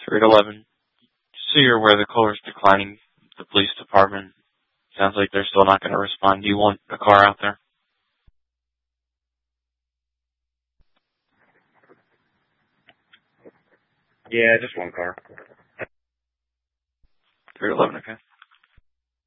311. So you're aware the caller's declining the police department. Sounds like they're still not going to respond. Do you want a car out there? Yeah, just one car. 311, okay.